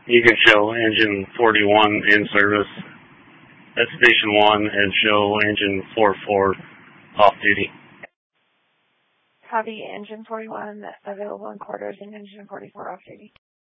You can show engine 41 in service at station 1 and show engine 44 off duty. Copy, engine 41 available in quarters and engine 44 off duty.